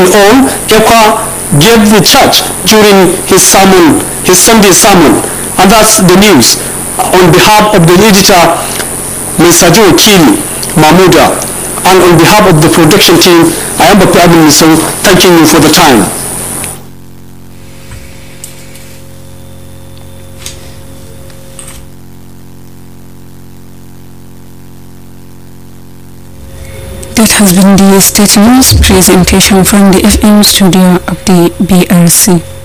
all, Ekwa gave the church during his sermon, his Sunday sermon. And that's the news. On behalf of the editor, Mr. Joe Chili Mahmuda, and on behalf of the production team, I am Bapi Abin Misson, thanking you for the time. That has been the State News presentation from the FM studio of the BRC.